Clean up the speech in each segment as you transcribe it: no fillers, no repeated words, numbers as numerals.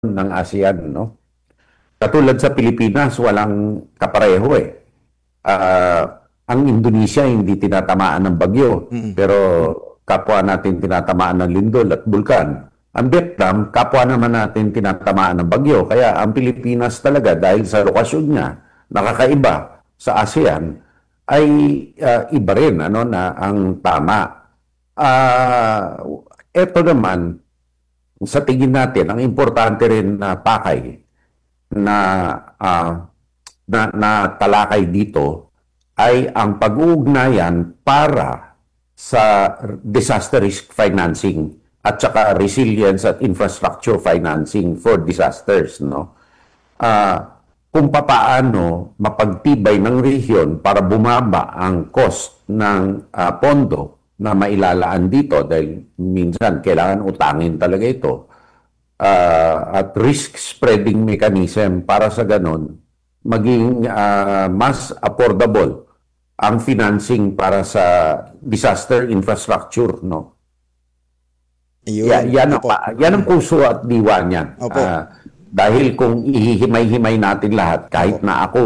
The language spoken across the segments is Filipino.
ng ASEAN, no? Katulad sa Pilipinas, walang kapareho eh. Ang Indonesia hindi tinatamaan ng bagyo, Mm. pero kapwa natin tinatamaan ng lindol at bulkan. Ang Vietnam, kapwa naman natin tinatamaan ng bagyo. Kaya ang Pilipinas talaga, dahil sa lokasyon niya, nakakaiba sa ASEAN, ay iba rin ano, na ang tama. Ito naman, sa tingin natin, ang importante rin na pakay na, na talakay dito ay ang pag-uugnayan para sa disaster risk financing at saka resilience at infrastructure financing for disasters, no? Kung papaano mapagtibay ng rehiyon para bumaba ang cost ng pondo na mailalaan dito dahil minsan kailangan utangin talaga ito, at risk spreading mechanism para sa ganon maging mas affordable ang financing para sa disaster infrastructure, no? Yan ang, Opo. yan ang puso at diwa niyan. Opo. Dahil kung ihihimay-himay natin lahat, kahit na ako,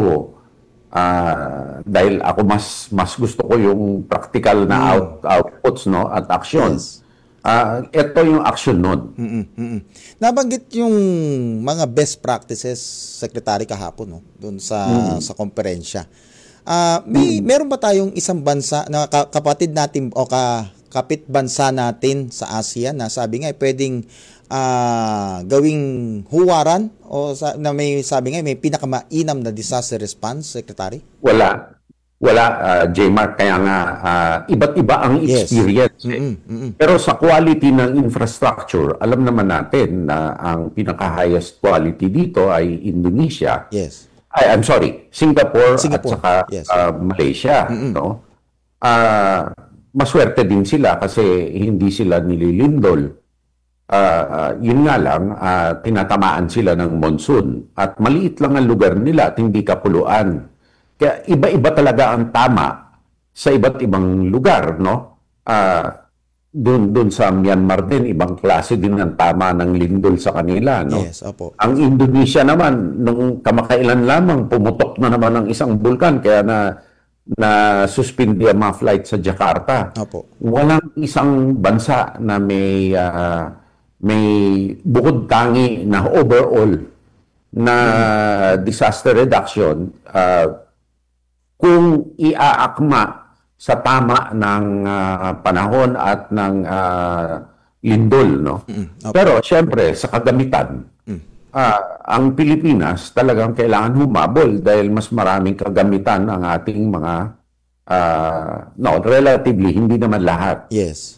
dahil ako mas gusto ko yung practical na outputs, no, at actions. Ito yung action nun. Nabanggit yung mga best practices, Secretary, kahapon, no, doon sa konferensya. Meron ba tayong isang bansa na kapatid natin o kapit bansa natin sa ASEAN na sabi nga pwedeng gawing huwaran o na may sabi nga may pinakamainam na disaster response, Secretary? Wala, J-Mark, kaya nga iba't iba ang experience. Pero sa quality ng infrastructure, alam naman natin na ang pinaka-highest quality dito ay Indonesia. Yes. I'm sorry, Singapore. At saka yes. Malaysia, no? Maswerte din sila kasi hindi sila nililindol. Yun nga lang, tinatamaan sila ng monsoon at maliit lang ang lugar nila at hindi kapuluan. Kaya iba-iba talaga ang tama sa iba't ibang lugar, no? Doon sa Myanmar din, ibang klase din ang tama ng lindol sa kanila, no? Yes, opo. Ang Indonesia naman, nung kamakailan lamang, pumutok na naman ang isang bulkan, kaya na suspindi ang mga flight sa Jakarta. Opo. Walang isang bansa na may bukod tangi na overall na disaster reduction kung iaakma sa tama ng panahon at ng lindol, no? Pero siyempre sa kagamitan, ang Pilipinas talagang kailangan humabol dahil mas maraming kagamitan ang ating mga relatively, hindi naman lahat. Yes.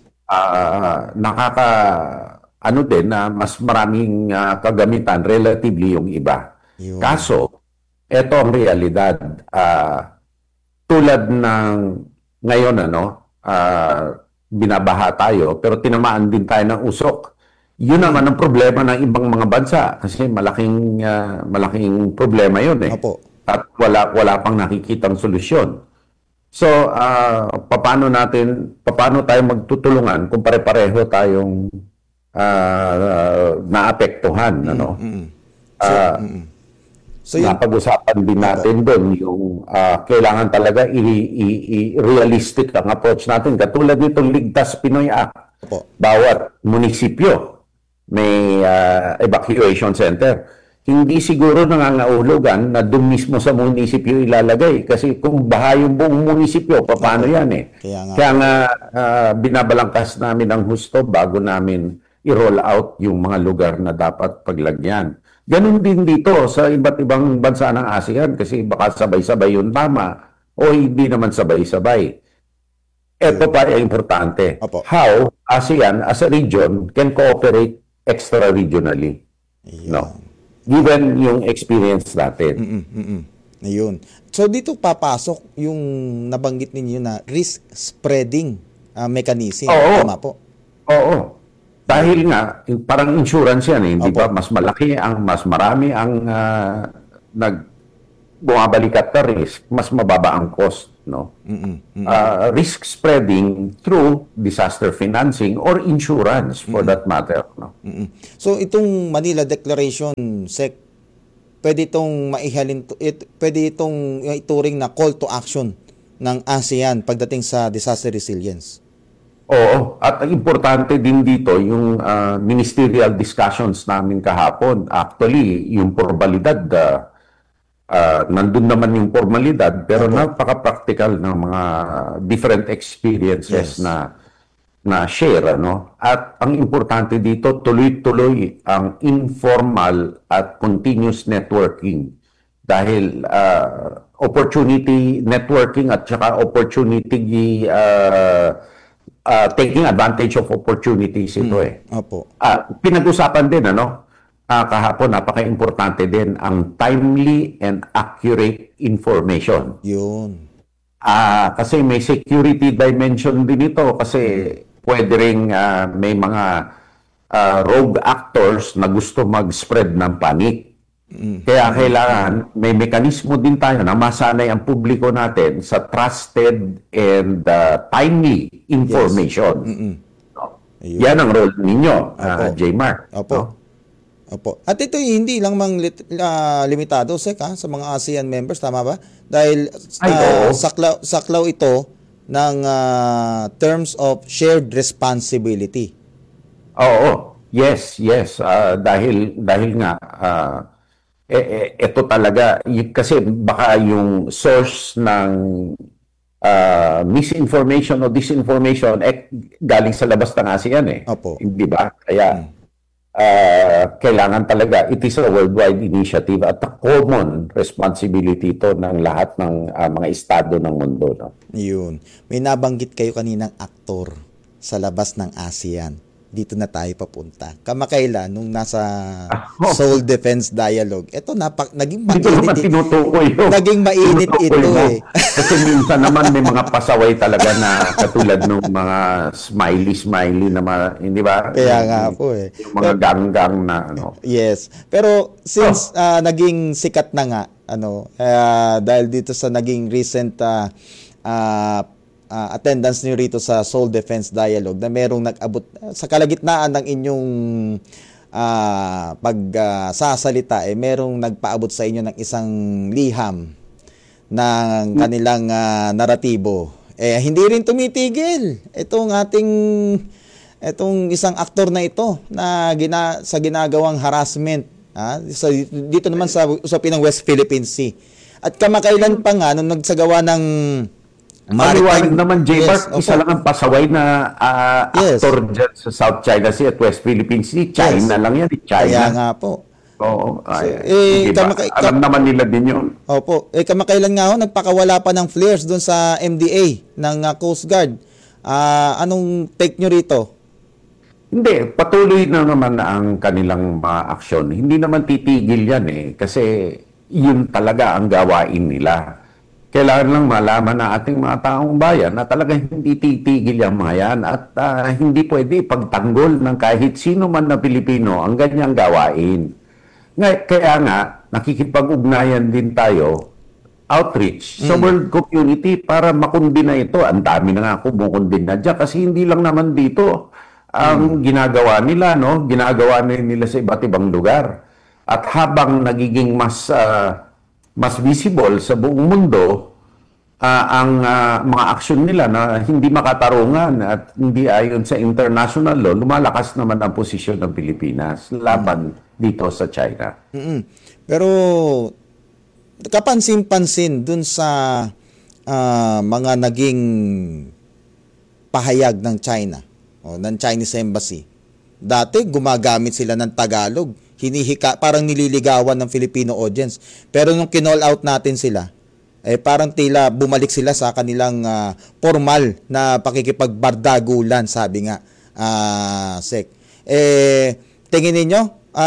Ano din na mas maraming kagamitan relatively yung iba. Yun. Kaso, eto ang realidad. Tulad ng ngayon, binabaha tayo, pero tinamaan din tayo ng usok. Yun naman ang problema ng ibang mga bansa kasi malaking problema yun eh. Opo. At wala pang nakikitang solusyon. So, paano tayo magtutulungan kung pare-pareho tayong naapektuhan, ano? So napag-usapan din natin doon yung kailangan talaga realistic ang approach natin. Katulad nitong Ligtas Pinoy Act. Opo. Bawat munisipyo may evacuation center. Hindi siguro nangangahulugan na doon mismo sa munisipyo ilalagay. Kasi kung baha yung buong munisipyo, paano yan eh? Kaya nga binabalangkas namin ang husto bago namin i-roll out yung mga lugar na dapat paglagyan. Ganun din dito sa iba't ibang bansa ng ASEAN kasi baka sabay-sabay yung tama o hindi naman sabay-sabay. Ito pa ay importante. Opo. How ASEAN as a region can cooperate extra-regionally. No? Given yung experience natin. Ayun. So dito papasok yung nabanggit ninyo na risk spreading mechanism. Oo. Tama po? Oo. Dahil nga, parang insurance yan eh. Hindi Opo. ba? Mas marami ang bumabalik at risk, mas mababa ang cost. no? Risk spreading through disaster financing or insurance for that matter, no? So itong Manila Declaration, Sec, pwede itong pwede itong ituring na call to action ng ASEAN pagdating sa disaster resilience. Oo, at ang importante din dito yung ministerial discussions namin kahapon. Actually, yung formalidad, nandun naman yung formalidad, pero napaka-practical ng mga different experiences na share, ano? At ang importante dito, tuloy-tuloy ang informal at continuous networking. Dahil opportunity networking at saka opportunity taking advantage of opportunities ito Opo. Pinag-usapan din, ano? Kahapon, napaka-importante din ang timely and accurate information. Yun. Kasi may security dimension din ito kasi pwede ring may mga rogue actors na gusto mag-spread ng panic. Kaya kailangan may mekanismo din tayo na masanay ang publiko natin sa trusted and timely information. Yan ang role ninyo, J-Mark. Opo. No? Opo. At ito hindi lang limitado sa mga ASEAN members, tama ba? Dahil saklaw ito ng terms of shared responsibility. Oo. Yes. Dahil nga ito talaga kasi baka yung source ng misinformation o disinformation galing sa labas ng ASEAN Opo. Di ba? Kaya kailangan talaga it is a worldwide initiative at a common responsibility ito ng lahat ng mga estado ng mundo, no? Yun. May nabanggit kayo kaninang aktor sa labas ng ASEAN. Dito na tayo papunta. Kamakailan nung nasa Seoul Defense Dialogue, ito naging mainit. Naging mainit ito Kasi minsan naman may mga pasaway talaga na katulad ng mga smiley na hindi ba? Kaya nga po Yung mga ganggang na ano. Yes. Pero since naging sikat na nga dahil dito sa naging recent attendance niyo rito sa Seoul Defense Dialogue na merong nag-abot sa kalagitnaan ng inyong pagsasalita merong nagpaabot sa inyo ng isang liham ng kanilang naratibo. Hindi rin tumitigil itong isang aktor na ito na sa ginagawang harassment dito naman sa usapin ng West Philippine Sea. At kamakailan pa nga nung nagsagawa ng Maliwanag naman, J-Mark, isa lang ang pasaway na actor dyan sa South China Sea at West Philippine Sea. China lang yan, China. Kaya nga po. Oo. Alam naman nila din yun. Opo. Kamakailan nga nagpakawala pa ng flares doon sa MDA ng Coast Guard. Anong take nyo rito? Hindi. Patuloy na naman ang kanilang mga aksyon. Hindi naman titigil yan kasi yun talaga ang gawain nila. Kailangan lang malaman na ating mga taong bayan na talagang hindi titigil yung mga yan at hindi pwede pagtanggol ng kahit sino man na Pilipino ang ganyang gawain. Kaya nga, nakikipag-ugnayan din tayo, outreach sa world community para makundina ito. Ang dami na nga kumukundina dyan kasi hindi lang naman dito ang ginagawa nila, no? Ginagawa nila sa iba't ibang lugar. At habang nagiging mas visible sa buong mundo ang mga aksyon nila na hindi makatarungan at hindi ayon sa international law, lumalakas naman ang posisyon ng Pilipinas laban dito sa China. Pero kapansin-pansin dun sa mga naging pahayag ng China o ng Chinese Embassy. Dati gumagamit sila ng Tagalog, parang nililigawan ng Filipino audience. Pero nung kinall out natin sila, parang tila bumalik sila sa kanilang formal na pakikipagbardagulan, sabi nga, Sec. Tingin ninyo,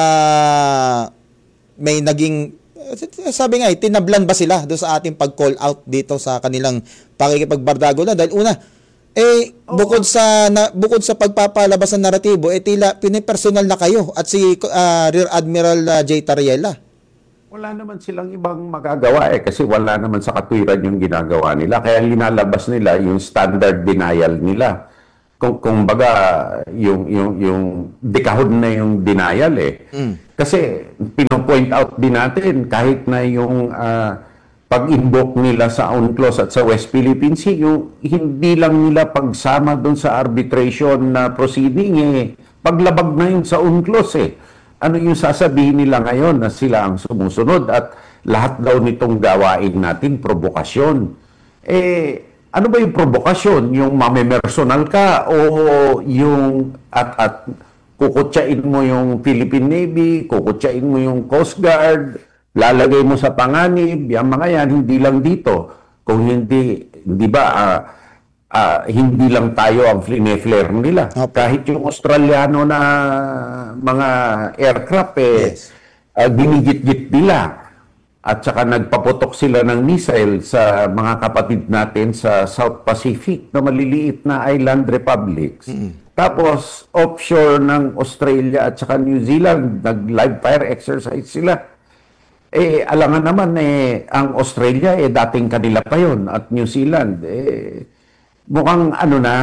may naging, sabi nga, tinablan ba sila doon sa ating pag-call out dito sa kanilang pakikipagbardagulan? Dahil una, bukod sa pagpapalabas ng naratibo, tila pinipersonal na kayo at si Rear Admiral J. Tariela. Wala naman silang ibang magagawa kasi wala naman sa katwiran yung ginagawa nila. Kaya linalabas nila yung standard denial nila. Kung baga, yung dekahon na yung denial Kasi pino-point out din natin kahit na yung pag-invoke nila sa UNCLOS at sa West Philippine Sea, yung hindi lang nila pagsama doon sa arbitration na proceeding paglabag na yun sa UNCLOS Ano yung sasabihin nila ngayon na sila ang sumusunod at lahat daw nitong gawain natin provokasyon. Ano ba yung provokasyon? Yung mamemersonal ka o yung at kukutsain mo yung Philippine Navy, kukutsain mo yung Coast Guard, lalagay mo sa panganib, yung mga yan, hindi lang dito. Kung hindi ba, hindi lang tayo ang flare nila. Opo. Kahit yung Australiano na mga aircraft, ginigit-git nila. At saka nagpaputok sila ng missile sa mga kapatid natin sa South Pacific na maliliit na island republics. Tapos, offshore ng Australia at saka New Zealand, nag-live fire exercise sila. Alangan naman, ang Australia, dating kanila pa yun. At New Zealand, mukhang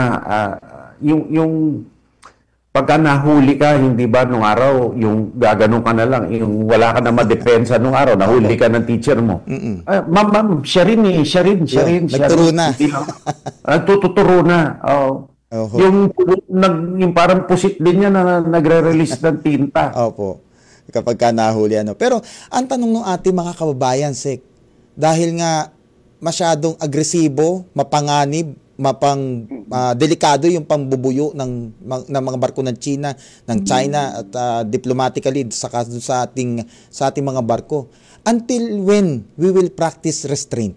yung pagka nahuli ka, hindi ba nung araw, yung gaganon ka na lang, yung wala ka na madepensa nung araw, nahuli ka ng teacher mo. Ma'am, siya rin. Nagturo na. Tututuro na. Oho. Yung parang pusit din niya na nagre-release ng tinta. Opo. Kapag ka nahuli Pero ang tanong ng ating mga kababayan, Sek, dahil nga masyadong agresibo, mapanganib, delikado yung pambubuyo ng mga barko ng China at diplomatically sa ating mga barko. Until when we will practice restraint?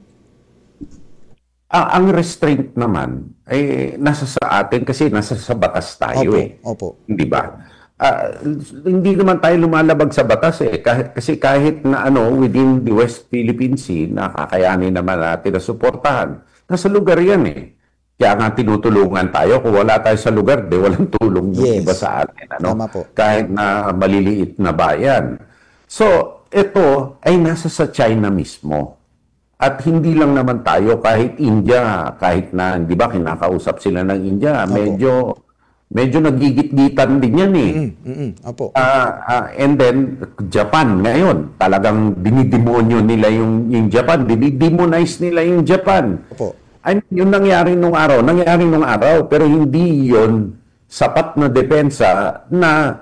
Ang restraint naman ay nasa sa atin kasi nasa sa batas tayo Opo. Hindi ba? Hindi naman tayo lumalabag sa batas kasi kahit na within the West Philippine Sea nakakayanin naman natin na suportahan. Nasa lugar yan Kaya nga tinutulungan tayo. Kung wala tayo sa lugar, walang tulong yung iba sa atin. Tama po. Kahit na maliliit na bayan. So, ito ay nasa sa China mismo. At hindi lang naman tayo, kahit India, kahit na, di ba, kinakausap sila ng India, medyo nagigit-gitan din yan Opo. And then, Japan ngayon, talagang dinidemonyo nila yung Japan, dinidemonize nila yung Japan. Opo. Yung nangyari nung araw, pero hindi yon sapat na depensa na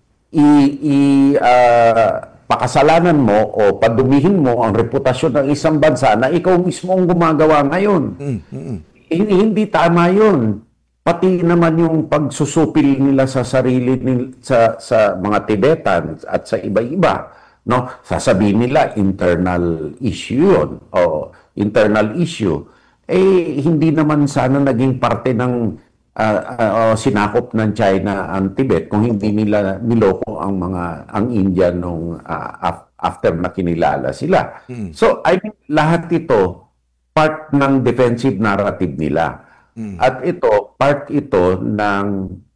pakasalanan mo o padumihin mo ang reputasyon ng isang bansa na ikaw mismo ang gumagawa ngayon. Hindi tama yun. Pati naman yung pagsusupil nila sa sarili sa mga Tibetan at sa iba-iba. Sasabihin nila internal issue yun o internal issue. Hindi naman sana naging parte ng sinakop ng China ang Tibet kung hindi nila niloko ang India nung after na kinilala sila. So I mean lahat ito part ng defensive narrative nila. At part ito ng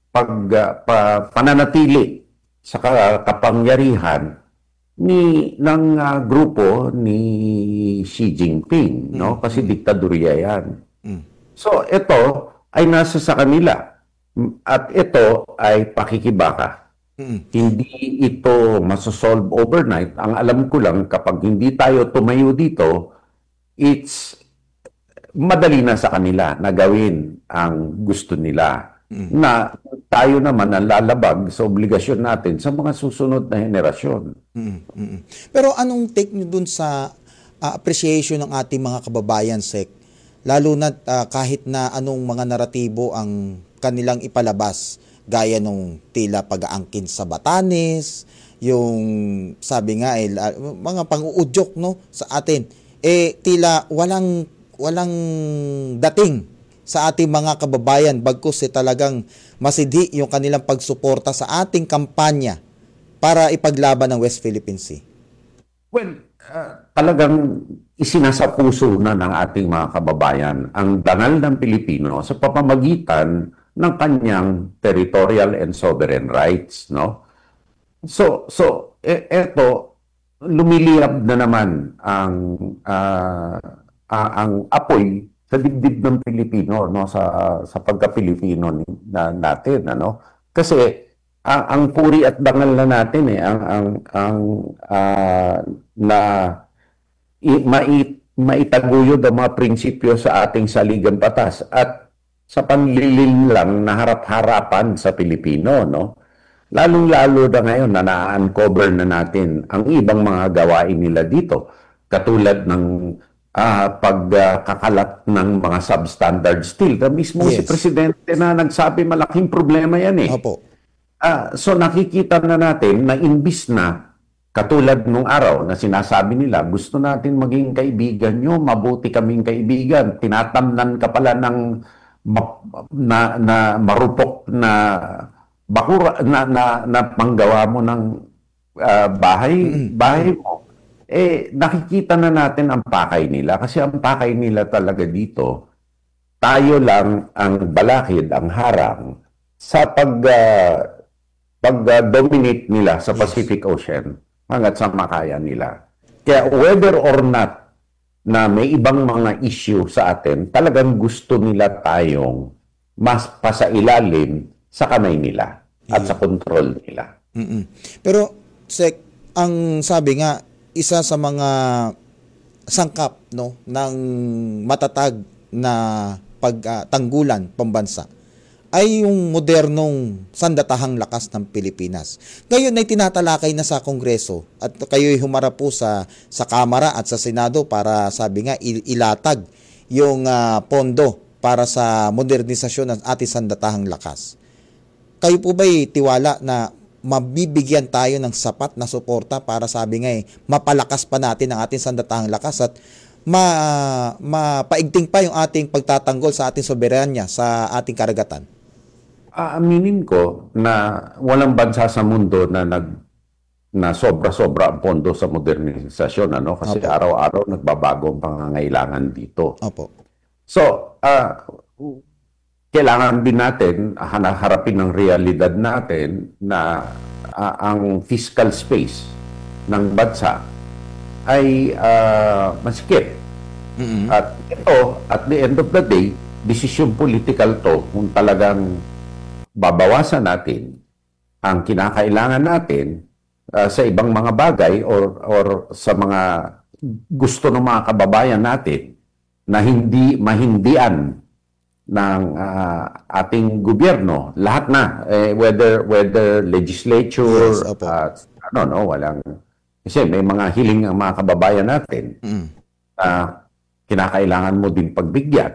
pananatili sa kapangyarihan ng grupo ni Xi Jinping, kasi diktadorya yan. So ito ay nasa sa kanila. At ito ay pakikibaka. Hindi ito masosolve overnight. Ang alam ko lang, kapag hindi tayo tumayo dito, it's madali na sa kanila na gawin ang gusto nila. Na tayo naman ang lalabag sa obligasyon natin sa mga susunod na henerasyon. Pero anong take nyo dun sa appreciation ng ating mga kababayan, Sek? Lalo na kahit na anong mga naratibo ang kanilang ipalabas, gaya nung tila pag-aangkin sa Batanes, yung sabi nga mga pang-uudyok sa atin, tila walang dating sa ating mga kababayan, bagkus talagang masidhi yung kanilang pagsuporta sa ating kampanya para ipaglaban ng West Philippine Sea. Well, talagang isinasapuso na ng ating mga kababayan ang dangal ng Pilipino sa pamamagitan ng kanyang territorial and sovereign rights, So eto lumiliyab na naman ang apoy sa dibdib ng Pilipino, no, sa pagka-Pilipino natin, ano. Kasi ang puri at dangal na natin na maitaguyod ang mga prinsipyo sa ating saligang batas at sa panlilin lang na harap-harapan sa Pilipino, no? Lalong-lalo na ngayon na na-uncover na natin ang ibang mga gawain nila dito, katulad ng pagkakalat ng mga substandard steel. Na mismo si Presidente na nagsabi malaking problema yan eh. Opo. So nakikita na natin na imbis na katulad nung araw na sinasabi nila, gusto natin maging kaibigan nyo, mabuti kaming kaibigan, tinatamnan ka pala ng marupok na bakura na panggawa mo ng bahay mo. Nakikita na natin ang pakay nila kasi ang pakay nila talaga dito, tayo lang ang balakid, ang harang sa pag-dominate nila sa Pacific Ocean hanggat sa makaya nila. Kaya whether or not na may ibang mga issue sa atin, talagang gusto nila tayong mas pasailalim sa kamay nila at sa control nila. Pero, Sek, ang sabi nga, isa sa mga sangkap, no, ng matatag na pagtanggulan pambansa ay yung modernong sandatahang lakas ng Pilipinas. Ngayon ay tinatalakay na sa Kongreso at kayo'y humarap po sa Kamara at sa Senado para, sabi nga, ilatag yung pondo para sa modernisasyon ng ating sandatahang lakas. Kayo po ba'y tiwala na mabibigyan tayo ng sapat na suporta para, sabi nga, mapalakas pa natin ang ating sandatahang lakas at mapaigting pa yung ating pagtatanggol sa ating soberanya sa ating karagatan? Aaminin ko na walang bansa sa mundo na sobra-sobra ang pondo sa modernisasyon, ano? Kasi araw-araw nagbabago ang pangangailangan dito. Opo. So, kailangan din natin harapin ng realidad natin na ang fiscal space ng bansa ay masikip. At ito, at the end of the day, decision political to kung talagang babawasan natin ang kinakailangan natin sa ibang mga bagay or sa mga gusto ng mga kababayan natin na hindi mahindian ng ating gobyerno. Lahat na, whether legislature, walang... Kasi may mga hiling ang mga kababayan natin kinakailangan mo din pagbigyan.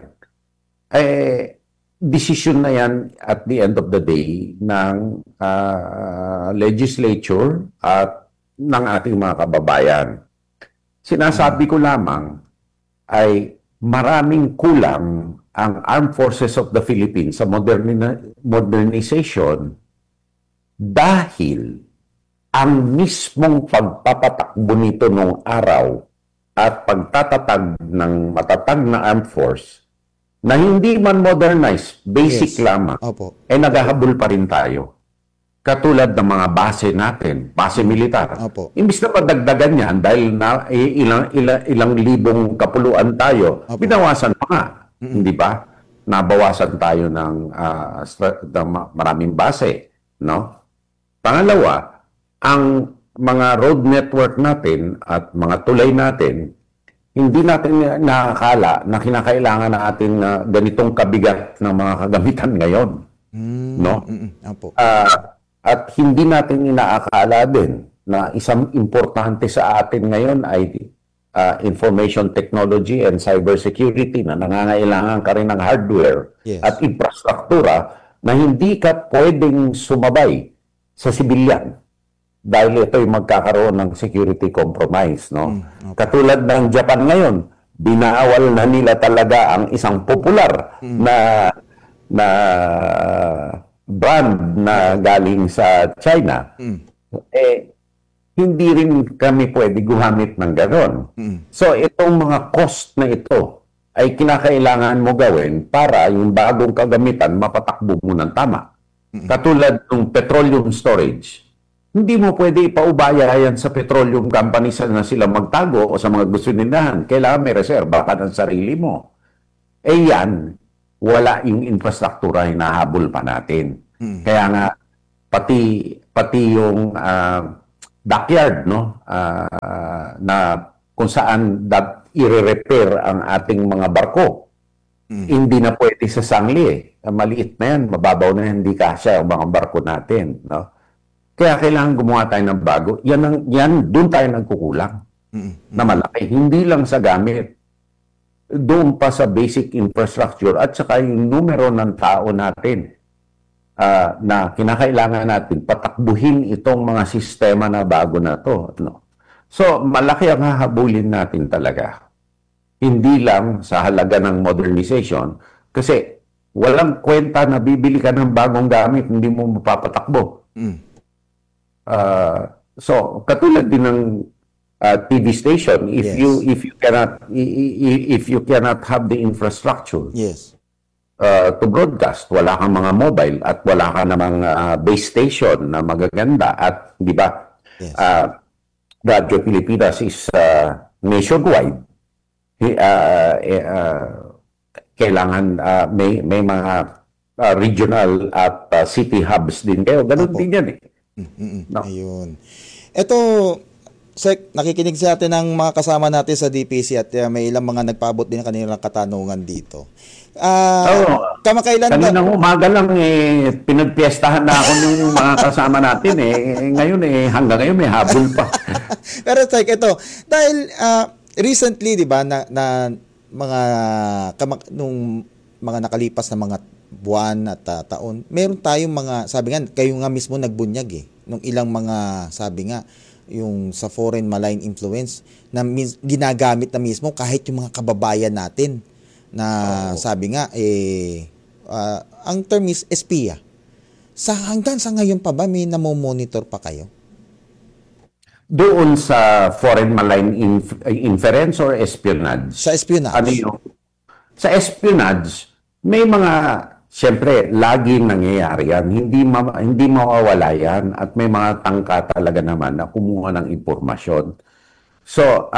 Decision na yan at the end of the day ng legislature at ng ating mga kababayan. Sinasabi ko lamang ay maraming kulang ang Armed Forces of the Philippines sa modernization dahil ang mismong pagpapatakbo nito nung araw at pagtatatag ng matatag na armed force na hindi man modernized, basic lamang, naghahabol pa rin tayo. Katulad ng mga base natin, base militar. Imbis na padagdagan yan dahil na ilang libong kapuluan tayo, binawasan pa nga. Hindi ba? Nabawasan tayo ng maraming base. No? Pangalawa, ang mga road network natin at mga tulay natin, hindi natin nakakala na kinakailangan na ating ganitong kabigat ng mga kagamitan ngayon. No? At hindi natin inaakala din na isang importante sa atin ngayon ay information technology and cybersecurity na nangangailangan ka rin ng hardware at infrastruktura na hindi ka pwedeng sumabay sa sibilyan dahil ito'y magkakaroon ng security compromise. No? Katulad ng Japan ngayon, binaawal na nila talaga ang isang popular na brand na galing sa China. Hindi rin kami pwede gumamit ng gano'n. So itong mga cost na ito ay kinakailangan mo gawin para yung bagong kagamitan mapatakbo mo ng tama. Katulad ng petroleum storage hindi mo pwede ipaubaya yan sa petroleum companies na sila magtago o sa mga gusto nilahan. Kailangan may reserba ka ng sarili mo. Eh yan, wala yung infrastruktura, hinahabol pa natin. Kaya nga, pati yung backyard, no? Na kung saan i-repair ang ating mga barko. Hindi na pwede sa sangli eh. Maliit na yan, mababaw na yan, hindi kasya ang mga barko natin, no? Kaya kailangan gumawa tayo ng bago. Doon tayo nagkukulang na malaki. Hindi lang sa gamit. Doon pa sa basic infrastructure at saka yung numero ng tao natin na kinakailangan natin patakbuhin itong mga sistema na bago na to. No? So, malaki ang hahabulin natin talaga. Hindi lang sa halaga ng modernization kasi walang kwenta na bibili ka ng bagong gamit, hindi mo mapapatakbo. So katulad din ng TV station, if you cannot have the infrastructure to broadcast, wala kang mga mobile at wala ka namang base station na magaganda at di ba Radio Pilipinas is nationwide. Kailangan may mga regional at city hubs din kayo. Ganun din yan eh. No. Ayun. Ito, Sek, nakikinig sa atin ng mga kasama natin sa DPC at may ilang mga nagpaabot din ng kanilang katanungan dito. Kamakailan ba? Kaninang umaga lang pinagpiestahan na ako ng mga kasama natin ngayon hanggang ngayon may habol pa. Pero Sek, ito, dahil recently, di ba, na mga nung mga nakalipas na mga buwan at taon, meron tayong mga, sabi nga, kayo nga mismo nagbunyag nung ilang mga, sabi nga, yung sa foreign malign influence na ginagamit na mismo kahit yung mga kababayan natin na sabi nga, ang term is espiya. Hanggang sa ngayon pa ba may namomonitor pa kayo? Doon sa foreign malign inference or espionage? Sa espionage. Ano yung, sa espionage, may mga, siyempre, laging nangyayari yan. Hindi mawawala yan at may mga tangka talaga naman na kumuha ng impormasyon. So,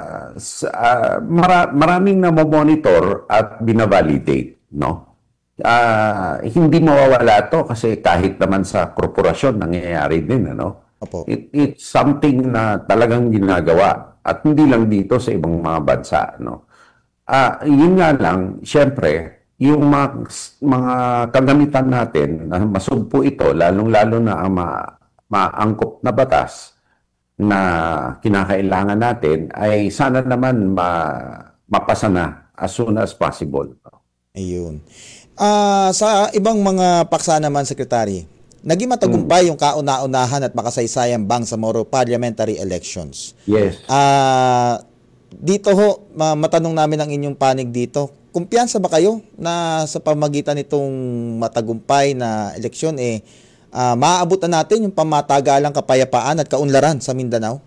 maraming namomonitor at binavalidate, no? Hindi mawawala to kasi kahit naman sa korporasyon nangyayari din, ano? Opo. It's something na talagang ginagawa at hindi lang dito sa ibang mga bansa, no? Yun nga lang, siyempre, yung mga kagamitan natin na masugpo ito, lalong-lalo na ang maangkop na batas na kinakailangan natin ay sana naman mapasa na as soon as possible. Ayun. Sa ibang mga paksa naman, Secretary, naging matagumpay yung kauna-unahan at makasaysayang Bangsamoro parliamentary elections. Yes. Dito ho, matanong namin ang inyong panig dito. Kumpiyansa ba kayo na sa pamagitan nitong matagumpay na eleksyon maaabot na natin yung pamatagalang kapayapaan at kaunlaran sa Mindanao?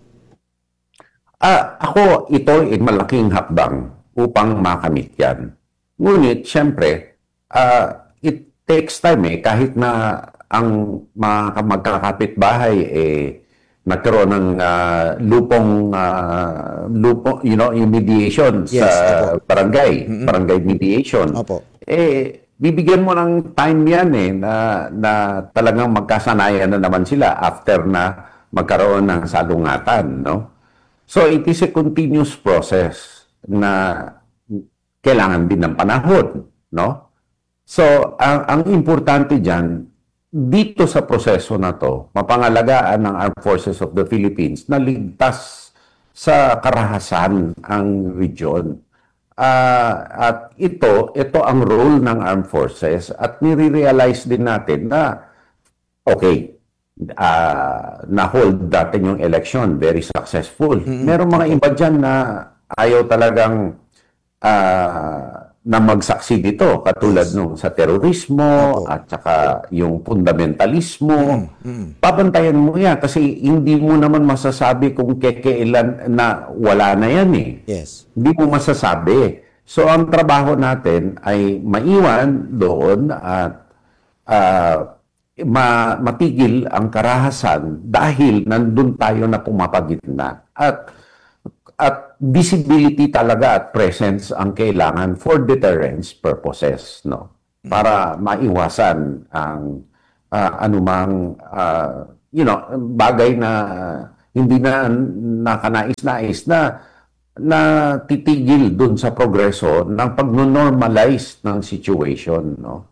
Ako, ito ay malaking hakbang upang makamit yan. Ngunit, siyempre, it takes time kahit na ang mga magkakapitbahay nagkaroon ng lupong yung mediation sa barangay mediation. Opo. Bibigyan mo ng time yan na talagang magkasanayan na naman sila after na magkaroon ng salungatan, no? So it is a continuous process na kailangan din ng panahon, no? So ang importante diyan dito sa proseso na to, mapangalagaan ng Armed Forces of the Philippines na ligtas sa karahasan ang region. At ito ang role ng Armed Forces at nire-realize din natin na okay, na-hold natin yung election, very successful. Meron mga iba dyan na ayaw talagang na magsaksi dito, katulad nung sa terorismo at saka yung fundamentalismo. Pabantayan mo yan kasi hindi mo naman masasabi kung kailan na wala na yan Yes. Hindi mo masasabi. So ang trabaho natin ay maiwan doon at matigil ang karahasan dahil nandun tayo na pumapagitna. At visibility talaga at presence ang kailangan for deterrence purposes, no? Para maiwasan ang anumang bagay na hindi na nakanais-nais na titigil dun sa progreso ng pag-normalize ng situation, no?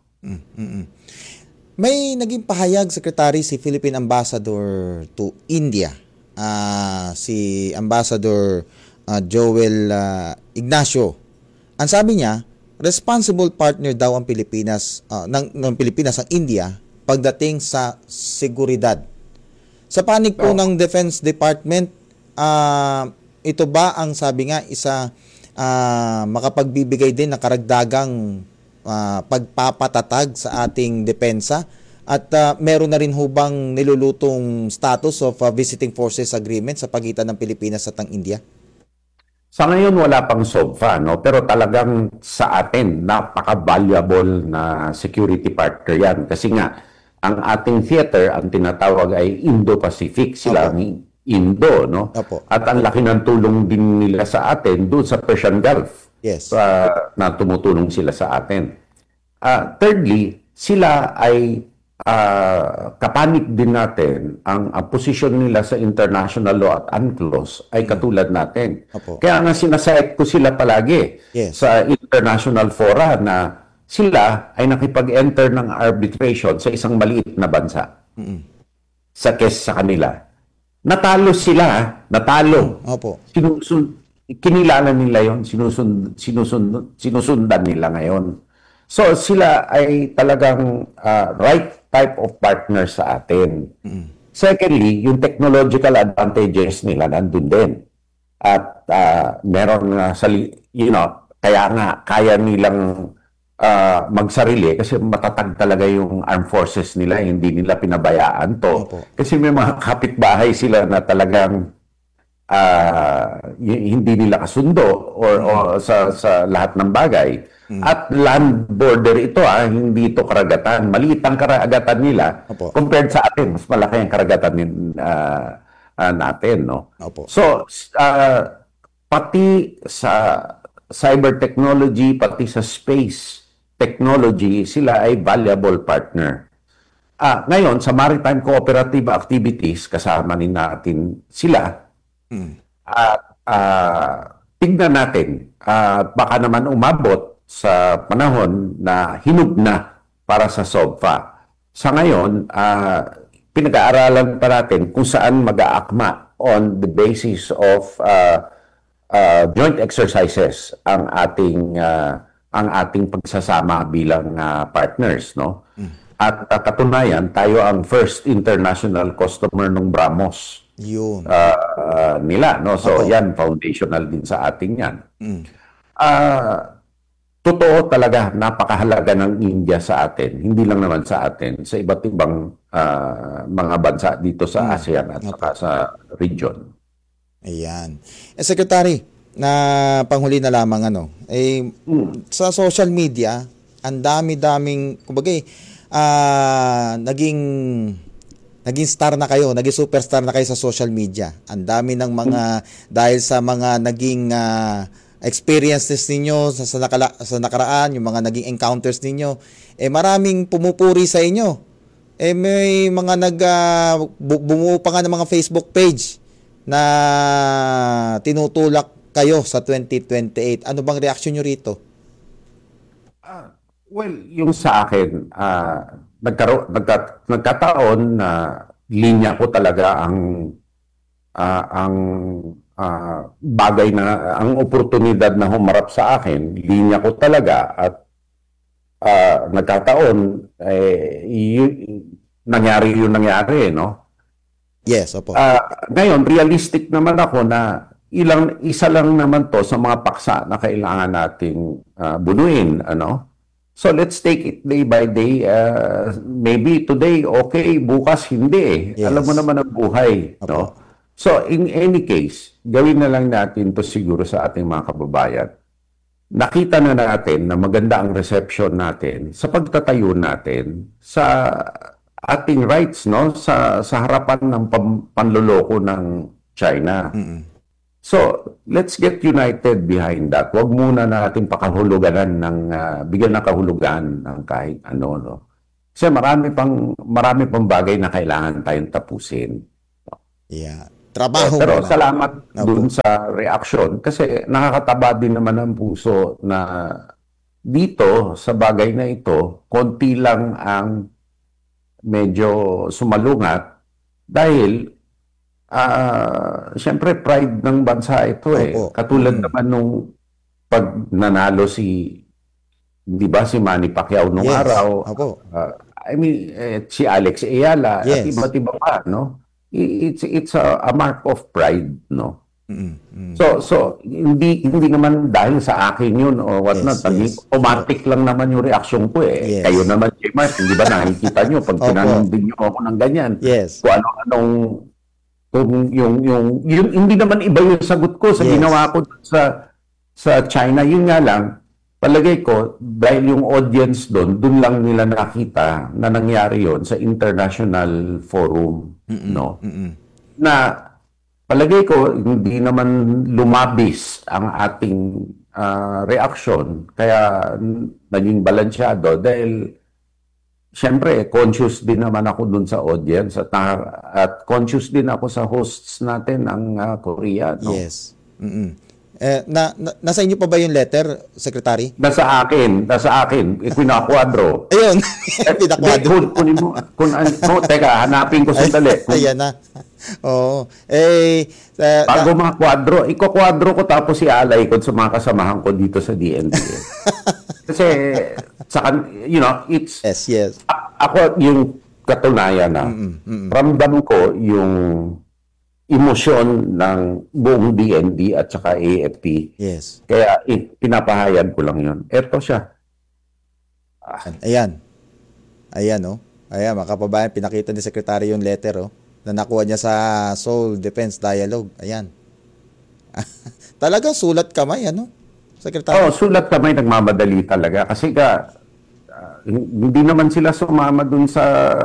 May naging pahayag, Secretary, si Philippine Ambassador to India, si Ambassador Joel Ignacio. Ang sabi niya, responsible partner daw ang Pilipinas, ng Pilipinas ang India pagdating sa seguridad. Sa panig po ng Defense Department, ito ba ang sabi nga isa makapagbibigay din ng karagdagang pagpapatatag sa ating depensa at meron na rin hubang nilulutong status of visiting forces agreement sa pagitan ng Pilipinas at ng India? Sa ngayon wala pang SOGFA, no? Pero talagang sa atin napaka-valuable na security partner yan kasi nga ang ating theater ang tinatawag ay Indo-Pacific, sila ang Indo, no? Opo. At ang laki ng tulong din nila sa atin doon sa Persian Gulf. Yes. Na tumutulong sila sa atin. Thirdly, sila ay kapanik din natin ang posisyon nila sa international law at UNCLOS ay katulad natin. Opo. Kaya nga sinasayat ko sila palagi sa international fora na sila ay nakipag-enter ng arbitration sa isang maliit na bansa. Sa case sa kanila. Natalo sila, natalo. Opo. Kinilala nila yon, sinusundan nila ngayon. So sila ay talagang right type of partner sa atin. Secondly, yung technological advantages nila nandun din. At meron kaya nga kaya nilang magsarili kasi matatag talaga yung armed forces nila, hindi nila pinabayaan to. Opo. Kasi may mga kapitbahay sila na talagang hindi nila kasundo or sa lahat ng bagay. At land border ito, hindi ito karagatan. Maliit ang karagatan nila. Opo. Compared sa atin, mas malaki ang karagatan natin, no? Opo. So, pati sa cyber technology, pati sa space technology, sila ay valuable partner. Ngayon, sa maritime cooperative activities, kasama din natin sila. At tignan natin, baka naman umabot sa panahon na hinog na para sa SOGFA. Sa ngayon, pinag-aaralan pa natin kung saan mag-aakma on the basis of joint exercises ang ating pagsasama bilang partners, no? At katunayan, tayo ang first international customer ng BrahMos. Yun. Nila, no? So yan, foundational din sa atin yan. Totoo talaga, napakahalaga ng India sa atin. Hindi lang naman sa atin, sa iba't ibang mga bansa dito sa ASEAN at saka sa region. Ayan. Secretary, na panghuli na lamang sa social media, ang dami-daming, kumbaga naging star na kayo, naging superstar na kayo sa social media. Ang dami ng mga, dahil sa mga naging experiences ninyo sa nakaraan, yung mga naging encounters ninyo, maraming pumupuri sa inyo. May mga bumuo pa nga ng mga Facebook page na tinutulak kayo sa 2028. Ano bang reaksyon nyo rito? Well, yung sa akin, nagkataon na linya ko talaga ang bagay na ang oportunidad na humarap sa akin, linya ko talaga at nagkataon nangyari yung nangyari, no? Yes, opo. Ngayon, realistic naman ako na isa lang naman to sa mga paksa na kailangan nating bunuin, ano? So let's take it day by day. Maybe today okay, bukas hindi. Yes. Alam mo naman ang buhay, no? So in any case, gawin na lang natin to siguro sa ating mga kababayan. Nakita na natin na maganda ang reception natin sa pagtatayo natin sa ating rights, no, sa harapan ng panloloko ng China. So, let's get united behind that. Huwag muna natin pakahulugan bigyan ng kahulugan ng kahit ano, no. Kasi marami pang bagay na kailangan tayong tapusin. Yeah. Trabaho Pero muna. salamat dun sa reaction kasi nakakataba din naman ang puso na dito sa bagay na ito, konti lang ang medyo sumalungat dahil siyempre pride ng bansa ito eh. Opo. Katulad naman nung pag nanalo di ba si Manny Pacquiao nung Yes. araw. Opo. I mean, si Alex Ayala at Yes. iba't iba pa, no? It's a mark of pride, no? So hindi naman dahil sa akin yun or what not. Yes. Automatic lang naman yung reaksyon ko eh. Yes. Kayo naman, J. Mark, hindi ba nakikita nyo pag Opo. tinanong din nyo ako ng ganyan? Yes. Kung ano-anong yung hindi naman iba yung sagot ko sa Yes. ginawa ko sa China. Yun nga lang, palagay ko, dahil yung audience doon lang nila nakita na nangyari yon sa international forum, no? Na palagay ko, hindi naman lumabis ang ating reaction. Kaya naging balansyado dahil siyempre, conscious din naman ako dun sa audience at conscious din ako sa hosts natin ang Korea, no? Yes. Nasa inyo pa ba yung letter, Secretary? Nasa akin. Pinakwadro. Ayun. Pinakwadro. Kunin mo. Teka, hanapin ko sandali. Ayan na. Oo. Bago mga kwadro, ikokwadro ko tapos ialay ko sa mga kasamahan ko dito sa DND. Kasi, it's... Yes. Ako, yung katunayan na, ramdam ko yung emosyon ng buong DND at saka AFP. Yes. Kaya pinapahayag ko lang yun. Eto siya. Ayan. Ayan, oh. Ayan, mga kababayan, pinakita ni Secretary yung letter, oh, na nakuha niya sa Seoul Defense Dialogue. Ayan. Talagang sulat kamay, ano? Secretary? Sulat kamay, nagmamadali talaga. Kasi hindi naman sila sumama dun sa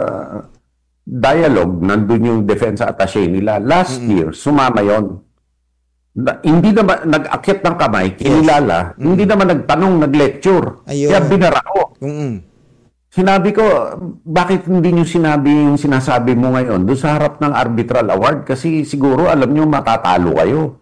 dialogue, nandun yung defense attaché nila. Last year, sumama yon. Hindi naman nag-akyat ng kamay, kinilala, hindi naman nagtanong, nag-lecture. Ayun. Kaya binara ko. Sinabi ko, bakit hindi nyo sinabi yung sinasabi mo ngayon doon sa harap ng arbitral award? Kasi siguro alam nyo matatalo kayo.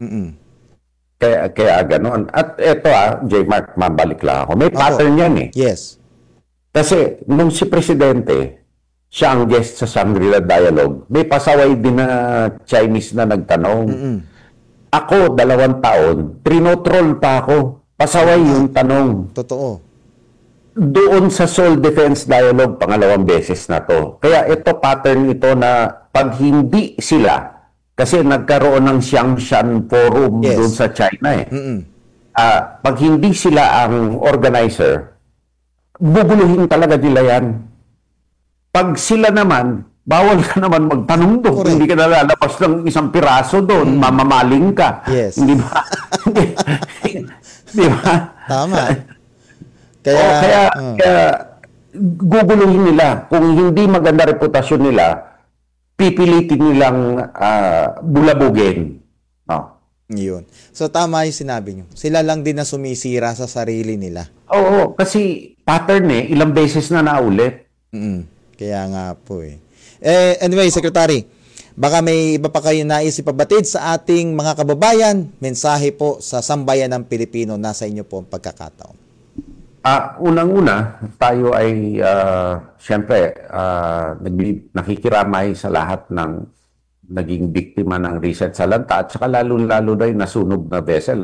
Kaya ganon. At eto J. Mark, mabalik lang ako. May pattern yan eh. Yes. Kasi nung si Presidente, siya ang guest sa Shangri-La Dialogue, may pasaway din na Chinese na nagtanong. Ako, 2 taon, trinotroll pa ako. Pasaway yung tanong. Totoo. Doon sa Seoul Defense Dialogue, 2 beses na to. Kaya ito, pattern ito na pag hindi sila, kasi nagkaroon ng Xiangshan Forum doon sa China eh. Pag hindi sila ang organizer, bubuluhin talaga nila yan. Pag sila naman, bawal ka naman magtanong doon. Hindi ka nalalabas ng isang piraso doon, mamamaling ka. Yes. Hindi ba? Di ba? Tama. Kaya guguluhin nila. Kung hindi maganda reputasyon nila, pipilitin nilang bulabugin. Yun. So, tama yung sinabi nyo. Sila lang din na sumisira sa sarili nila. Oo, kasi pattern ilang beses na naulit. Kaya nga po eh. Anyway, Secretary, baka may iba pa kayo nais ipabatid sa ating mga kababayan. Mensahe po sa sambayan ng Pilipino. Nasa inyo po ang pagkakataon. Unang-una, tayo ay siyempre nakikiramay sa lahat ng naging biktima ng recent salanta at saka lalo-lalo na yung nasunog na vessel,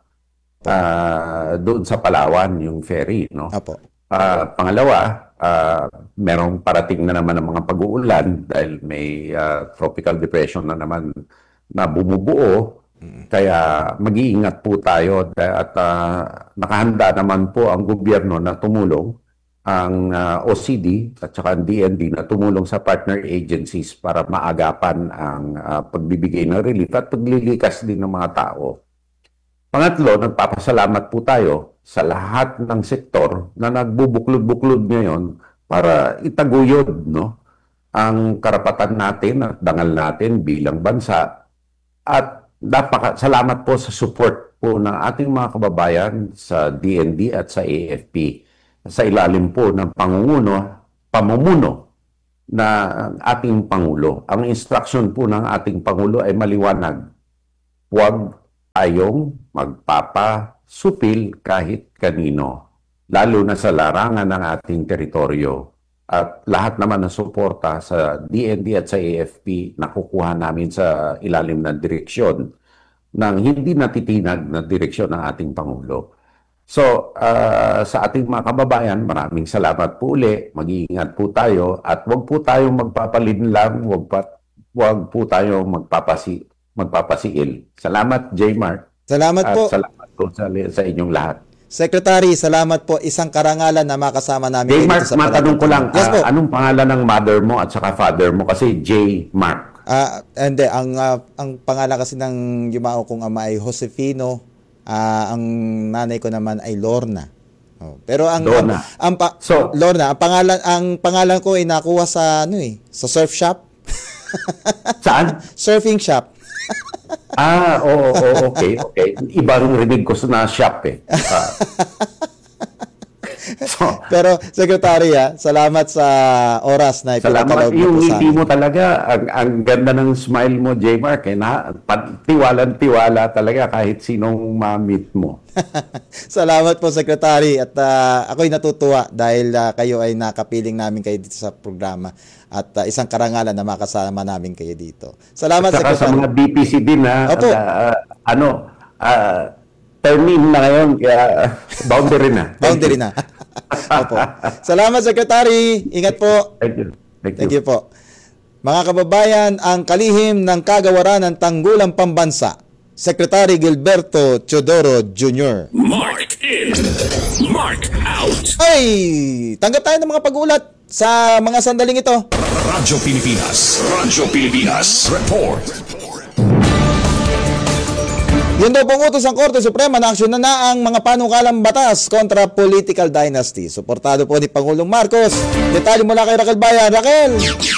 doon sa Palawan, yung ferry, no? Apo. Pangalawa, merong parating na naman ng mga pag-uulan dahil may tropical depression na naman na bumubuo. Kaya mag-iingat po tayo at nakahanda naman po ang gobyerno na tumulong, ang OCD at saka ang DND na tumulong sa partner agencies para maagapan ang pagbibigay ng relief at paglilikas din ng mga tao. Pangatlo, nagpapasalamat po tayo sa lahat ng sektor na nagbubuklod-buklod ngayon para itaguyod, no? ang karapatan natin at dangal natin bilang bansa. At salamat po sa support po ng ating mga kababayan sa DND at sa AFP sa ilalim po ng pamumuno na ating Pangulo. Ang instruction po ng ating Pangulo ay maliwanag. Huwag tayong magpapasupil kahit kanino, lalo na sa larangan ng ating teritoryo. At lahat naman ng suporta sa DND at sa AFP nakukuha namin sa ilalim ng direksyon ng hindi natitinag na direksyon ng ating Pangulo. So, sa ating mga kababayan, maraming salamat po uli. Mag-iingat po tayo at huwag po tayong magpapalinlang, huwag po tayong magpapasiil. Salamat, J. Mark. Salamat at po. Salamat po sa inyong lahat. Secretary, salamat po. Isang karangalan na makasama namin. J. Mark, matanong ko lang, yes, anong pangalan ng mother mo at saka father mo? Kasi J. Mark. Hindi, ang pangalan kasi ng yumao kong ama ay Josefino. Ang nanay ko naman ay Lorna. Pero Lorna, ang pangalan ko ay nakuha sa sa surf shop. Saan? Surfing shop. Okay. Ibang rinig ko na shop eh. Pero Secretary, salamat sa oras na ipinagkaloob mo yung po sa ngiti amin. mo talaga, ang ganda ng smile mo, J. Mark. Tiwalang-tiwala talaga kahit sinong ma-meet mo. Salamat po, Secretary. At ako'y natutuwa dahil kayo ay nakapiling namin kayo dito sa programa. At isang karangalan na makasama namin kayo dito. Salamat, at saka Secretary. sa mga BPC din, Opo. termine na ngayon, kaya boundary na. Boundary na. Opo. Salamat, Secretary. Ingat po. Thank you po. Mga kababayan, ang kalihim ng kagawaran ng Tanggulang Pambansa, Secretary Gilberto Teodoro Jr. Mark in, Mark out. Ay! Tanggap tayo ng mga pag-uulat sa mga sandaling ito. Radyo Pilipinas, report. Yun daw pong utos ng Korte Suprema na aksyonan na ang mga panukalang batas kontra political dynasty. Suportado po ni Pangulong Marcos. Detalye mula kay Raquel Bayan. Raquel!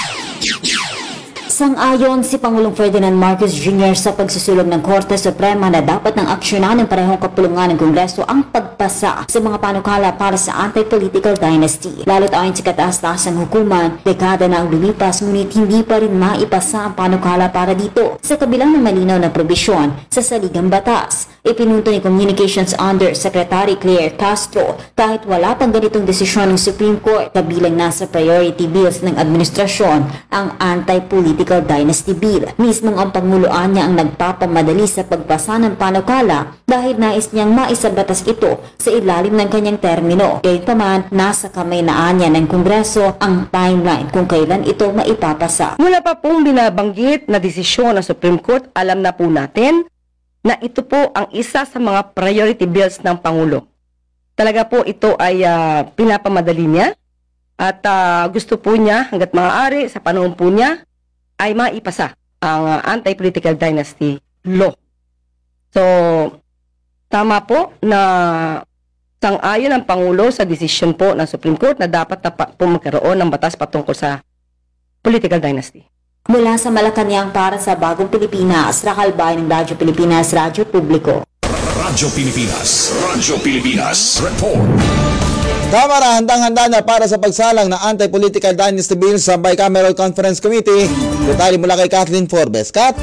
Sang-ayon si Pangulong Ferdinand Marcos Jr. sa pagsusulong ng Korte Suprema na dapat ng aksyonan ng parehong kapulungan ng Kongreso ang pagpasa sa mga panukala para sa anti-political dynasty. Lalo't ayon sa kataas-taasang hukuman, dekada na ang lumipas ngunit hindi pa rin maipasa ang panukala para dito sa kabilang ng malinaw na probisyon sa saligang batas. Ipinunto ni Communications Undersecretary Claire Castro kahit wala pang ganitong desisyon ng Supreme Court kabilang nasa priority bills ng administrasyon ang anti-political dynasty bill. Mismong ang Panguloan niya ang nagpapamadali sa pagpasa ng panukala dahil nais niyang maisabatas ito sa ilalim ng kanyang termino. Gayunpaman, nasa kamay na niya ng Kongreso ang timeline kung kailan ito maipapasa. Wala pa pong binabanggit na desisyon ng Supreme Court, alam na po natin na ito po ang isa sa mga priority bills ng Pangulo. Talaga po ito ay pinapamadali niya at gusto po niya hanggat maaari sa panahon po niya ay maipasa ang anti-political dynasty law. So, tama po na sang-ayon ang Pangulo sa desisyon po ng Supreme Court na dapat na po magkaroon ng batas patungkol sa political dynasty. Mula sa Malacanang para sa Bagong Pilipinas, Raquel Bayan ng Radyo Pilipinas, Radyo Publiko. Radyo Pilipinas, report. Kamara handang-handa na para sa pagsalang na anti-political dynasty bill sa Bicameral Conference Committee. Detalye mula kay Kathleen Forbes. Kat?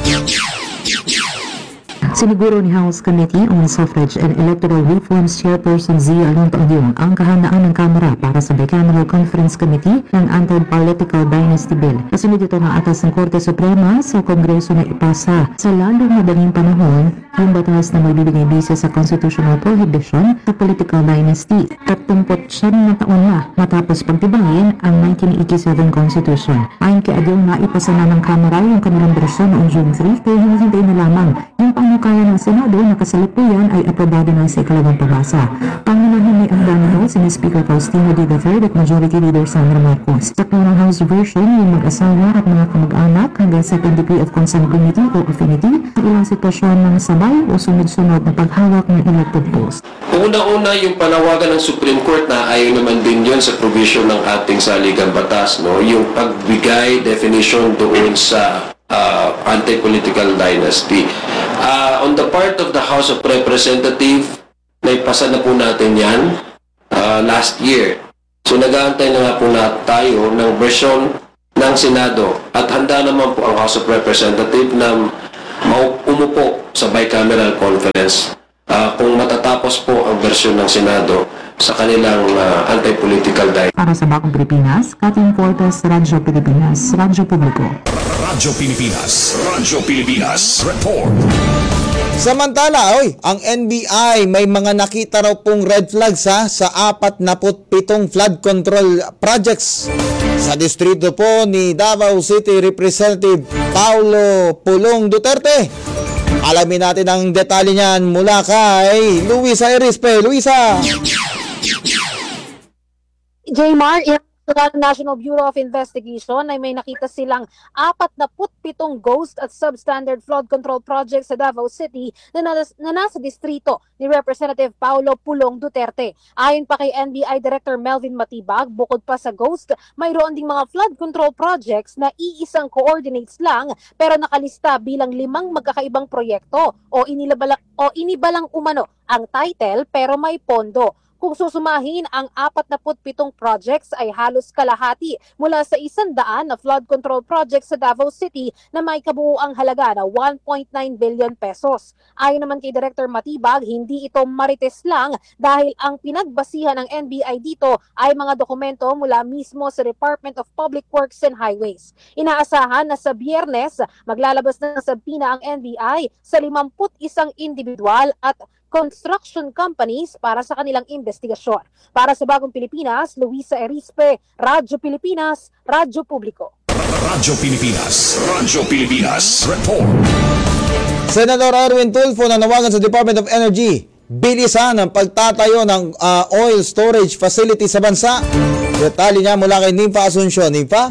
Siniguro ni House Committee on Suffrage and Electoral Reforms Chairperson Zia Luntaoyong ang kahandaan ng Kamara para sa Bicameral Conference Committee ng Anti-Political Dynasty Bill. Kasunod ito ng atas ng Korte Suprema sa Kongreso na ipasa sa lalong madaling panahon yung batas na magbibigay bisa sa constitutional prohibition sa political dynasty. 39 na taon na matapos pagtibayin ang 1987 Constitution. Ayon kay Adil na ipasa na ng Kamara yung kanilang bersyon noong June 3 kaya hinihintay na lamang yung pangatlo panukala ng Senado na kasalukuyan ay aprobado na sa ikalawang pabasa. Pangunahan may anggan nito si Speaker Faustino D. III at Majority Leader Sandra Marcos. Sa unang House version, yung mag-asawa at mga kamag-anak hanggang second degree of consent committee o affinity sa ilang sitwasyon ng sabay o sunod-sunod na paghawak ng elected post. Una-una yung panawagan ng Supreme Court na ayaw naman din yun sa provision ng ating saligang batas, no? Yung pagbigay definition doon sa anti-political dynasty. On the part of the House of Representatives, naipasa na po natin yan last year. So nag-aantay na nga po tayo ng version ng Senado at handa naman po ang House of Representatives na umupo sa bicameral conference kung matatapos po ang version ng Senado sa kanilang anti-political dynasty. Para sa Bagong Pilipinas, Kathleen Fortes, Radyo Pilipinas, Radyo Publiko. Radyo Pilipinas Report. Samantala, ang NBI may mga nakita raw pong red flags sa 47 flood control projects sa distrito po ni Davao City Representative Paulo Pulong Duterte. Alamin natin ang detalye niyan mula kay Luisa Erispe. Luisa! Jmar, sa National Bureau of Investigation ay may nakita silang 47 ghost at substandard flood control projects sa Davao City na nasa distrito ni Representative Paulo Pulong Duterte. Ayon pa kay NBI Director Melvin Matibag, bukod pa sa ghost, mayroon ding mga flood control projects na iisang coordinates lang pero nakalista bilang 5 magkakaibang proyekto o inibalang umano ang title pero may pondo. Kung susumahin, ang 47 projects ay halos kalahati mula sa 100 na flood control projects sa Davao City na may kabuuang halaga na 1.9 billion pesos. Ayon naman kay Director Matibag, hindi ito marites lang dahil ang pinagbasihan ng NBI dito ay mga dokumento mula mismo sa Department of Public Works and Highways. Inaasahan na sa Biyernes, maglalabas ng sabina ang NBI sa 51 individual at construction companies para sa kanilang investigasyon. Para sa Bagong Pilipinas, Luisa Erispe, Radyo Pilipinas, Radyo Publiko. Radyo Pilipinas Report. Senador Erwin Tulfo nanawagan sa Department of Energy, bilisan ang pagtatayo ng oil storage facility sa bansa. Detalye niya mula kay Nympha Asuncion. Nympha?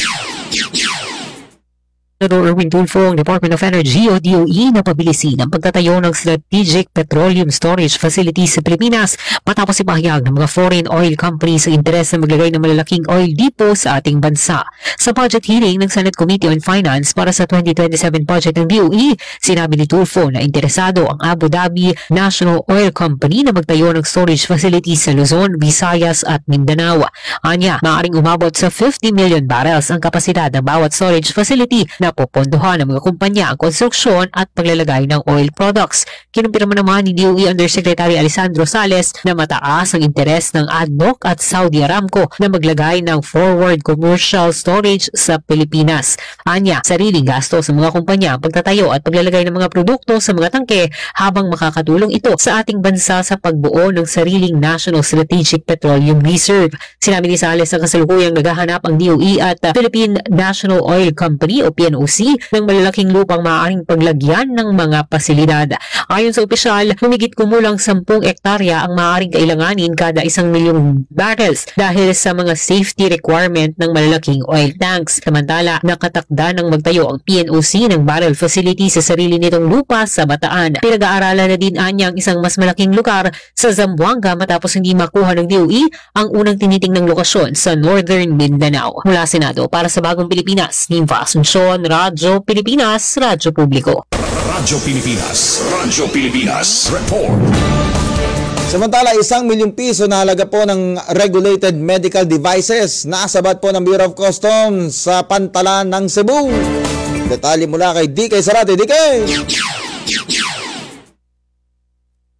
Senador Erwin Tulfo ang Department of Energy o DOE na pabilisin ang pagtatayo ng Strategic Petroleum Storage Facility sa Pilipinas matapos ipahayag ng mga foreign oil companies ang interes na maglagay ng malalaking oil depot sa ating bansa. Sa budget hearing ng Senate Committee on Finance para sa 2027 budget ng DOE, sinabi ni Tulfo na interesado ang Abu Dhabi National Oil Company na magtayo ng storage facility sa Luzon, Visayas at Mindanao. Anya, maaaring umabot sa 50 million barrels ang kapasidad ng bawat storage facility na popondohan ng mga kumpanya ang konstruksyon at paglalagay ng oil products. Kinumpirma naman ni DOE Undersecretary Alessandro Sales na mataas ang interes ng ADNOC at Saudi Aramco na maglagay ng forward commercial storage sa Pilipinas. Anya, sariling gasto sa mga kumpanya ang pagtatayo at paglalagay ng mga produkto sa mga tangke habang makakatulong ito sa ating bansa sa pagbuo ng sariling National Strategic Petroleum Reserve. Sinabi ni Sales na kasalukuyang naghahanap ang DOE at Philippine National Oil Company o PNOC ng malalaking lupang maaaring paglagyan ng mga pasilidad. Ayon sa opisyal, humigit kumulang 10 ektarya ang maaaring kailanganin kada 1 milyong barrels dahil sa mga safety requirement ng malalaking oil tanks. Samantala, nakatakda ng magtayo ang PNOC ng barrel facility sa sarili nitong lupa sa Bataan. Pinag-aaralan na din anya ang isang mas malaking lugar sa Zamboanga matapos hindi makuha ng DOE ang unang tinitingnang lokasyon sa Northern Mindanao. Mula Senado, para sa Bagong Pilipinas, Nympha Asuncion, Radyo Pilipinas, Radyo Publiko. Radyo Pilipinas Report. Samantala, 1 milyong piso na halaga po ng regulated medical devices na asabat po ng Bureau of Customs sa pantalan ng Cebu. Detalye mula kay DK Sarate. DK!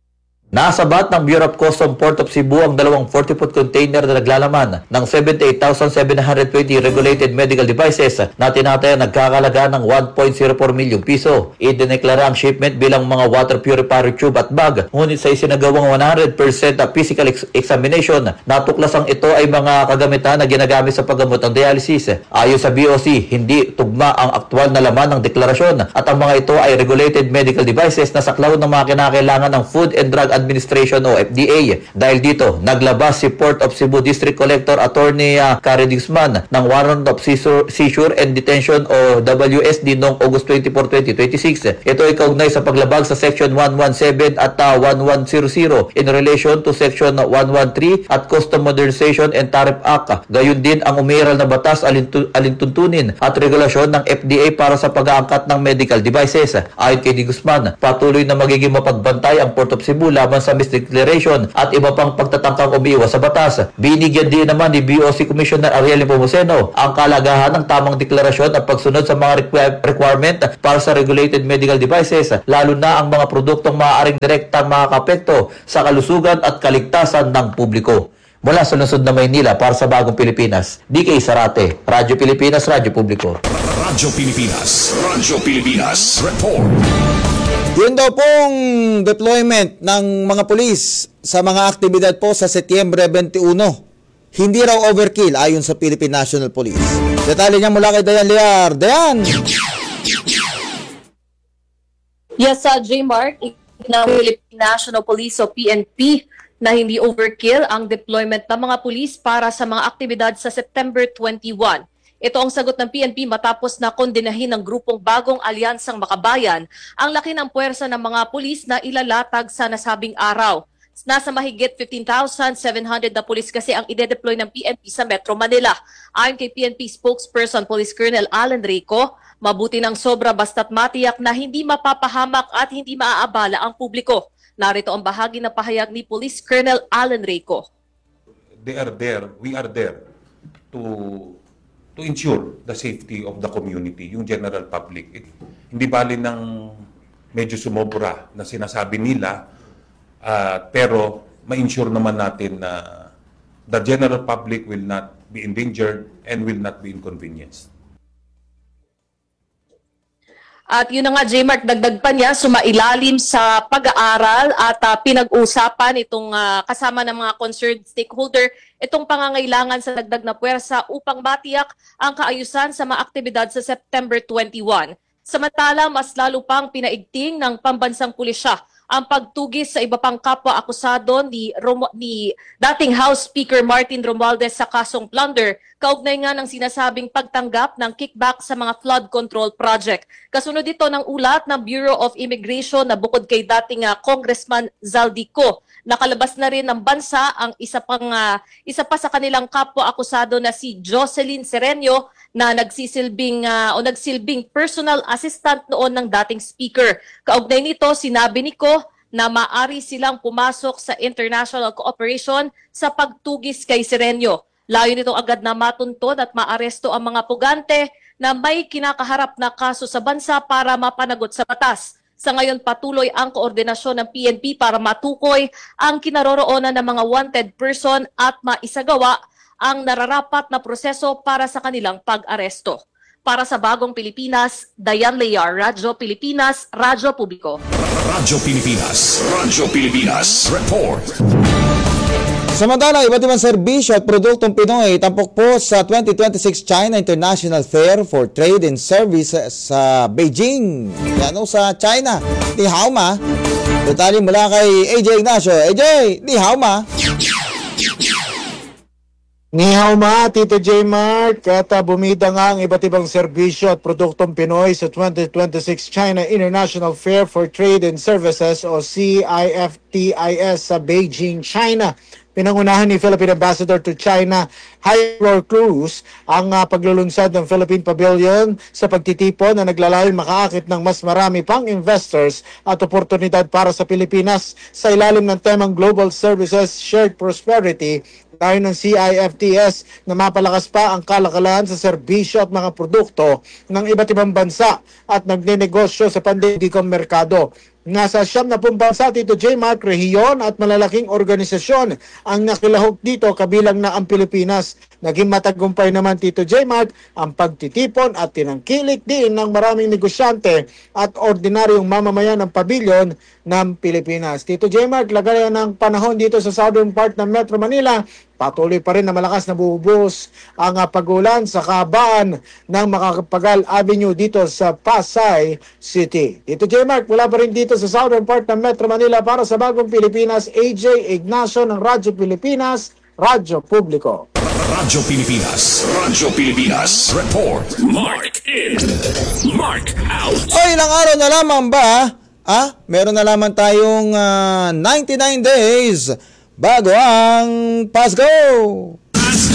Nasabat ng Bureau of Customs Port of Cebu ang dalawang 40-foot container na naglalaman ng 78,720 regulated medical devices na tinataya nagkakalaga ng 1.04 milyong piso. Idineklara ang shipment bilang mga water purifier tube at bag, ngunit sa isinagawang 100% physical examination, natuklasang ito ay mga kagamitan na ginagamit sa paggamot ng dialysis. Ayon sa BOC, hindi tugma ang aktwal na laman ng deklarasyon at ang mga ito ay regulated medical devices na saklaw ng mga kinakailangan ng Food and Drug Administration o FDA. Dahil dito, naglabas si Port of Cebu District Collector Attorney Karen Guzman ng Warrant of Seizure and Detention o WSD noong August 24, 2026. Ito ay kaugnay sa paglabag sa Section 117 at 1100 in relation to Section 113 at Custom Modernization and Tariff Act. Gayon din ang umiral na batas alintuntunin at regulasyon ng FDA para sa pag-aangkat ng medical devices. Ayon kay Guzman, patuloy na magiging mapagbantay ang Port of Cebu laban sa misdeclaration at iba pang pagtatangkang umiiwas sa batas. Binigyan din naman ni BOC Commissioner Ariel Nepomuceno ang kalagahan ng tamang deklarasyon at pagsunod sa mga requirement para sa regulated medical devices, lalo na ang mga produktong maaaring direktang makakapekto sa kalusugan at kaligtasan ng publiko. Mula sa lungsod na Maynila para sa Bagong Pilipinas, DK Sarate, Radyo Pilipinas, Radyo Publiko. Radyo Pilipinas, report. Yun daw pong deployment ng mga pulis sa mga aktibidad po sa Setyembre 21. Hindi raw overkill ayon sa Philippine National Police. Detalye niya mula kay Dayan Liar. Dayan! Yes, J-Mark, ng Philippine National Police o PNP na hindi overkill ang deployment ng mga pulis para sa mga aktibidad sa September 21. Ito ang sagot ng PNP matapos na kondenahin ng grupong Bagong Alyansang Makabayan ang laki ng puwersa ng mga pulis na ilalatag sa nasabing araw. Nasa mahigit 15,700 na pulis kasi ang ide-deploy ng PNP sa Metro Manila. Ayon kay PNP spokesperson Police Colonel Alan Rico, mabuti ng sobra basta't matiyak na hindi mapapahamak at hindi maaabala ang publiko. Narito ang bahagi na pahayag ni Police Colonel Alan Rico. We are there to ensure the safety of the community, yung general public. Hindi bali ng medyo sumobra na sinasabi nila, pero ma-ensure naman natin na the general public will not be endangered and will not be inconvenienced. At yun na nga, J-Mark, dagdag pa niya, sumailalim sa pag-aaral at pinag-usapan itong kasama ng mga concerned stakeholder itong pangangailangan sa dagdag na puwersa upang matiyak ang kaayusan sa mga aktibidad sa September 21. Samantala, mas lalo pang pinaigting ng pambansang pulisya ang pagtugis sa iba pang kapwa-akusado ni dating House Speaker Martin Romualdez sa kasong plunder, kaugnay nga ng sinasabing pagtanggap ng kickback sa mga flood control project. Kasunod ito ng ulat ng Bureau of Immigration na bukod kay dating Congressman Zaldico, nakalabas na rin ng bansa ang isa pa sa kanilang kapwa-akusado na si Jocelyn Sereño na nagsilbing personal assistant noon ng dating speaker. Kaugnay nito, sinabi ni Ko na maaari silang pumasok sa international cooperation sa pagtugis kay Sereño. Layo nitong agad na matuntun at maaresto ang mga pugante na may kinakaharap na kaso sa bansa para mapanagot sa batas. Sa ngayon, patuloy ang koordinasyon ng PNP para matukoy ang kinaroroonan ng mga wanted person at maisagawa ang nararapat na proseso para sa kanilang pag-aresto. Para sa Bagong Pilipinas, Dayan Lear, Radyo Pilipinas, Radyo Publiko. Radyo Pilipinas, report. Samantala, iba't ibang serbisyo at produktong Pinoy tampok po sa 2026 China International Fair for Trade and Services sa Beijing. Yan o sa China. Ni hao ma. Detalye mula kay AJ Ignacio. AJ, ni hao ma. Ni hao ma, Tito J. Mark, at bumida nga ang iba't ibang serbisyo at produktong Pinoy sa 2026 China International Fair for Trade and Services o CIFTIS sa Beijing, China. Pinangunahan ni Philippine Ambassador to China, Jairo Cruz, ang paglulunsad ng Philippine Pavilion sa pagtitipon na naglalayong makaakit ng mas marami pang investors at oportunidad para sa Pilipinas sa ilalim ng temang Global Services Shared Prosperity tayo ng CIFTS na mapalakas pa ang kalakalan sa serbisyo at mga produkto ng iba't ibang bansa at nagnenegosyo sa pandemikong merkado. Nasa 70 bansa, Tito J. Mark, rehiyon at malalaking organisasyon ang nakilahok dito kabilang na ang Pilipinas. Naging matagumpay naman, Tito J. Mark, ang pagtitipon at tinangkilik din ng maraming negosyante at ordinaryong mamamayan ng pabilyon ng Pilipinas. Tito J. Mark, lagay ng panahon dito sa southern part ng Metro Manila, patuloy pa rin na malakas na buhubos ang pagulan sa kabaan ng Makapagal Avenue dito sa Pasay City. Tito J. Mark, wala pa rin dito sa southern part ng Metro Manila para sa Bagong Pilipinas, AJ Ignacio ng Radyo Pilipinas, Radyo Publiko. Radyo Pilipinas. Report. Mark in. Mark out. O ilang araw na lamang ba? Meron na lamang tayong 99 days bago ang Pasko.